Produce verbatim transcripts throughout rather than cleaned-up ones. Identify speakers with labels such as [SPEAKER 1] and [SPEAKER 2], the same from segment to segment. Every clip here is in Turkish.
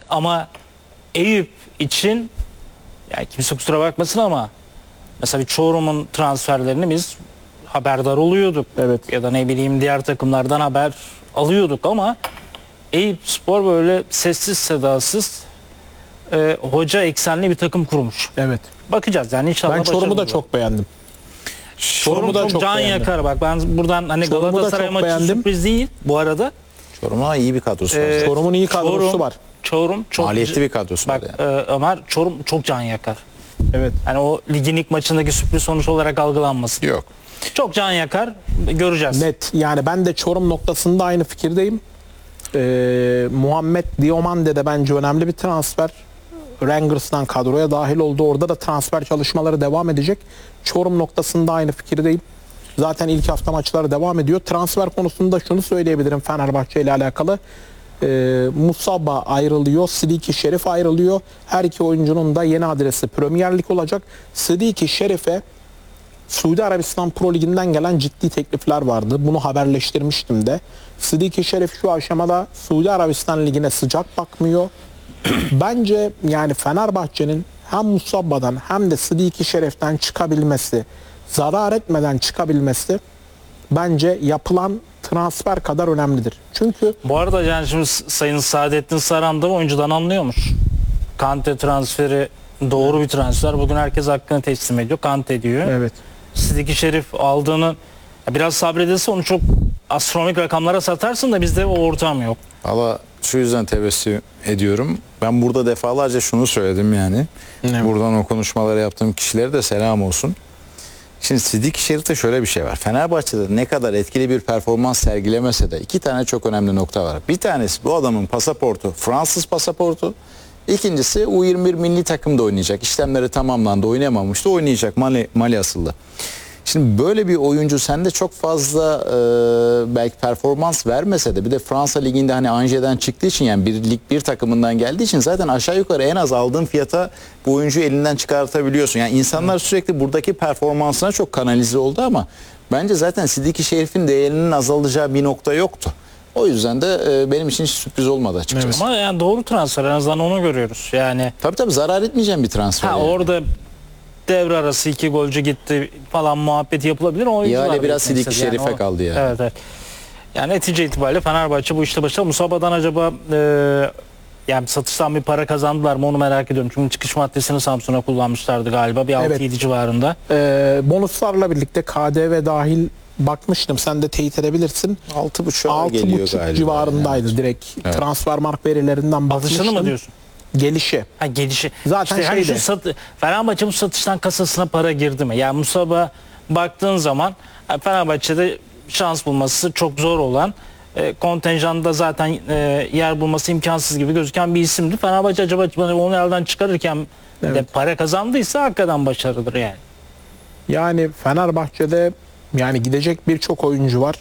[SPEAKER 1] ama Eyüp için, yani kimse kusura bakmasın ama mesela bir Çorum'un transferlerini biz haberdar oluyorduk.
[SPEAKER 2] Evet.
[SPEAKER 1] Ya da ne bileyim diğer takımlardan haber alıyorduk ama Eyüpspor böyle sessiz sedasız e, hoca eksenli bir takım kurmuş.
[SPEAKER 2] Evet.
[SPEAKER 1] Bakacağız yani inşallah.
[SPEAKER 2] Ben Çorum'u da
[SPEAKER 1] başarılı
[SPEAKER 2] çok beğendim.
[SPEAKER 1] Çorum
[SPEAKER 2] Çorum'u da
[SPEAKER 1] çok,
[SPEAKER 2] çok
[SPEAKER 1] can
[SPEAKER 2] beğendim.
[SPEAKER 1] yakar bak. Ben buradan hani
[SPEAKER 2] Çorum'u da
[SPEAKER 1] Galatasaray
[SPEAKER 2] çok
[SPEAKER 1] maçı
[SPEAKER 2] beğendim.
[SPEAKER 1] sürpriz değil bu arada.
[SPEAKER 3] Çorum'a iyi bir kadrosu var.
[SPEAKER 1] Ee,
[SPEAKER 3] zaten.
[SPEAKER 2] Çorum'un iyi kadrosu
[SPEAKER 1] Çorum,
[SPEAKER 2] var.
[SPEAKER 1] Çorum çok
[SPEAKER 3] Maliyetli bir kadrosu
[SPEAKER 1] bak,
[SPEAKER 3] var yani.
[SPEAKER 1] e, Ömer Çorum çok can yakar.
[SPEAKER 2] Evet.
[SPEAKER 1] Hani o ligin ilk maçındaki sürpriz sonuç olarak algılanmasın.
[SPEAKER 3] Yok.
[SPEAKER 1] Çok can yakar. Göreceğiz.
[SPEAKER 2] Net. Yani ben de Çorum noktasında aynı fikirdeyim. Ee, Muhammed Diomande de bence önemli bir transfer. Rangers'tan kadroya dahil oldu. Orada da transfer çalışmaları devam edecek. Çorum noktasında aynı fikirdeyim. Zaten ilk hafta maçları devam ediyor. Transfer konusunda şunu söyleyebilirim Fenerbahçe ile alakalı. Ee, Musaba ayrılıyor. Sidiki Şerif ayrılıyor. Her iki oyuncunun da yeni adresi Premier Lig olacak. Sidiki Şerif'e Suudi Arabistan Pro Ligi'nden gelen ciddi teklifler vardı. Bunu haberleştirmiştim de. Sidiki Şerif şu aşamada Suudi Arabistan Ligi'ne sıcak bakmıyor. Bence yani Fenerbahçe'nin hem Musaba'dan hem de Sidiki Şerif'ten çıkabilmesi, zarar etmeden çıkabilmesi bence yapılan transfer kadar önemlidir. Çünkü
[SPEAKER 1] Bu arada yani şimdi Sayın Saadettin Saran da oyuncudan anlıyormuş. Kante transferi doğru bir transfer. Bugün herkes hakkını teslim ediyor. Kante diyor.
[SPEAKER 2] evet.
[SPEAKER 1] Sidiki Şerif aldığını biraz sabredilse onu çok astronomik rakamlara satarsın da bizde o ortam yok.
[SPEAKER 3] Valla şu yüzden tebessüm ediyorum. Ben burada defalarca şunu söyledim yani.
[SPEAKER 2] Ne?
[SPEAKER 3] Buradan o konuşmaları yaptığım kişilere de selam olsun. Şimdi Sidiki Şerif'te şöyle bir şey var. Fenerbahçe'de ne kadar etkili bir performans sergilemese de iki tane çok önemli nokta var. Bir tanesi bu adamın pasaportu Fransız pasaportu. İkincisi U yirmi bir milli takımda oynayacak. İşlemleri tamamlandı, oynayamamıştı. Oynayacak Mali, Mali asıllı. Şimdi böyle bir oyuncu sende çok fazla e, belki performans vermese de bir de Fransa liginde hani Angers çıktığı için yani bir lig bir takımından geldiği için zaten aşağı yukarı en az aldığın fiyata bu oyuncuyu elinden çıkartabiliyorsun. Yani insanlar sürekli buradaki performansına çok kanalize oldu ama bence zaten Sidiki Şerif'in değerinin azalacağı bir nokta yoktu. O yüzden de e, benim için hiç sürpriz olmadı açıkçası.
[SPEAKER 1] Ama yani doğru transfer en azından onu görüyoruz. Yani
[SPEAKER 3] Tabii tabii zarar etmeyeceğim bir transfer.
[SPEAKER 1] ha,
[SPEAKER 3] yani.
[SPEAKER 1] orada devre arası iki golcü gitti falan muhabbeti yapılabilir. O oyuncular
[SPEAKER 3] İhale biraz
[SPEAKER 1] beklemek
[SPEAKER 3] Sidiki
[SPEAKER 1] istedi. Yani
[SPEAKER 3] Şerif'e
[SPEAKER 1] o-
[SPEAKER 3] kaldı yani.
[SPEAKER 1] Evet evet. Yani netice itibariyle Fenerbahçe bu işte başarılı. Musaba'dan acaba e, yani satıştan bir para kazandılar mı onu merak ediyorum. Çünkü çıkış maddesini Samsun'a kullanmışlardı galiba. Bir altı yedi
[SPEAKER 2] Evet.
[SPEAKER 1] civarında.
[SPEAKER 2] Ee, bonuslarla birlikte K D V dahil bakmıştım. Sen de teyit edebilirsin.
[SPEAKER 3] altı buçuğa
[SPEAKER 2] altı
[SPEAKER 3] geliyor
[SPEAKER 2] buçuk
[SPEAKER 3] galiba.
[SPEAKER 2] civarındaydı
[SPEAKER 3] yani.
[SPEAKER 2] direkt.
[SPEAKER 3] Evet.
[SPEAKER 2] Transfermarkt verilerinden bakmıştım.
[SPEAKER 1] Alışını mı diyorsun?
[SPEAKER 2] Gelişi.
[SPEAKER 1] Ha, gelişi.
[SPEAKER 2] Zaten
[SPEAKER 1] işte hani
[SPEAKER 2] şeyde.
[SPEAKER 1] şu sat, Fenerbahçe bu satıştan kasasına para girdi mi? Yani Musaba baktığın zaman ha, Fenerbahçe'de şans bulması çok zor olan e, kontenjanda zaten e, yer bulması imkansız gibi gözüken bir isimdi. Fenerbahçe acaba onu elden çıkarırken de
[SPEAKER 2] Evet.
[SPEAKER 1] para kazandıysa hakikaten başarılıdır yani.
[SPEAKER 2] Yani Fenerbahçe'de yani gidecek birçok oyuncu var.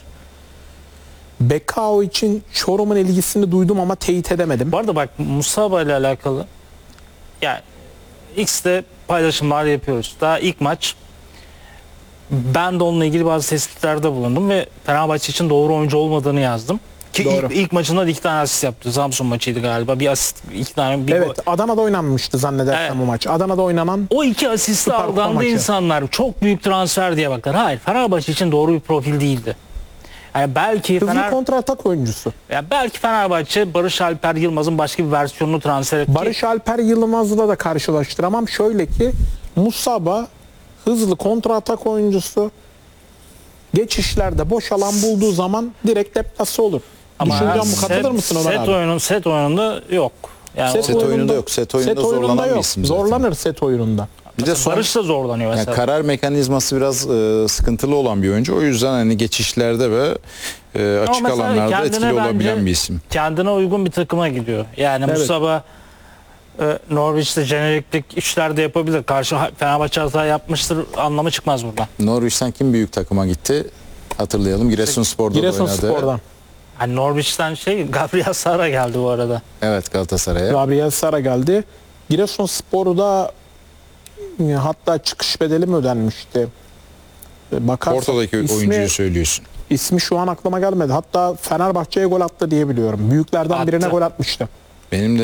[SPEAKER 2] Bekao için Çorum'un ilgisini duydum ama teyit edemedim.
[SPEAKER 1] Bu arada bak Musaba ile alakalı yani X'te paylaşımlar yapıyoruz. Daha ilk maç ben de onunla ilgili bazı tespitlerde bulundum ve Fenerbahçe için doğru oyuncu olmadığını yazdım. Ki
[SPEAKER 2] Doğru.
[SPEAKER 1] ilk, ilk maçında da iki tane asist yaptı. Samsun maçıydı galiba. Bir asist, iki tane bir gol.
[SPEAKER 2] Evet, Adana'da oynanmıştı zannedersem
[SPEAKER 1] Evet.
[SPEAKER 2] bu maç. Adana'da oynanan
[SPEAKER 1] O iki asisti
[SPEAKER 2] Süper Kupa
[SPEAKER 1] aldandı
[SPEAKER 2] maçı.
[SPEAKER 1] insanlar. Çok büyük transfer diye bakar. Hayır, Fenerbahçe için doğru bir profil değildi. Yani belki
[SPEAKER 2] hızlı
[SPEAKER 1] Fener,
[SPEAKER 2] kontratak oyuncusu.
[SPEAKER 1] yani belki Fenerbahçe Barış Alper Yılmaz'ın başka bir versiyonunu transfer etti.
[SPEAKER 2] Barış Alper Yılmaz'la da karşılaştıramam. Şöyle ki Musaba hızlı kontratak oyuncusu. Geçişlerde boş alan bulduğu zaman direkt deplase olur. Düşüncem bu, katılır
[SPEAKER 1] set,
[SPEAKER 2] mısın Ömer
[SPEAKER 1] set
[SPEAKER 2] abi?
[SPEAKER 1] oyunun set oyununda yok. Yani
[SPEAKER 3] Set oyununda yok. Set oyununda zorlanan bir isim zaten.
[SPEAKER 2] Zorlanır set oyununda.
[SPEAKER 3] Bir de son,
[SPEAKER 1] Barış da zorlanıyor
[SPEAKER 3] yani
[SPEAKER 1] mesela.
[SPEAKER 3] karar mekanizması biraz e, sıkıntılı olan bir oyuncu. O yüzden hani geçişlerde ve e, açık
[SPEAKER 1] mesela
[SPEAKER 3] alanlarda
[SPEAKER 1] kendine
[SPEAKER 3] etkili
[SPEAKER 1] bence
[SPEAKER 3] olabilen bir isim.
[SPEAKER 1] Kendine uygun bir takıma gidiyor. Yani
[SPEAKER 2] Evet.
[SPEAKER 1] Musaba e, Norwich'te jeneriklik işler de yapabilir. Karşı Fenerbahçe hata yapmıştır anlamı çıkmaz buradan.
[SPEAKER 3] Norwich'ten kim büyük takıma gitti? Hatırlayalım. Giresunspor'da da oynadı.
[SPEAKER 2] Giresunspor'dan.
[SPEAKER 1] Hani Norwich'ten şey Gabriel Sara geldi bu arada.
[SPEAKER 3] Evet, Galatasaray'a.
[SPEAKER 2] Gabriel Sara geldi. Giresunspor'da e, hatta çıkış bedeli mi ödenmişti? E, Bakarsak
[SPEAKER 3] Porto'daki
[SPEAKER 2] ismi,
[SPEAKER 3] oyuncuyu söylüyorsun.
[SPEAKER 2] ismi şu an aklıma gelmedi. Hatta Fenerbahçe'ye gol attı diye biliyorum. Büyüklerden birine
[SPEAKER 1] Attı.
[SPEAKER 2] gol atmıştı.
[SPEAKER 3] Benim de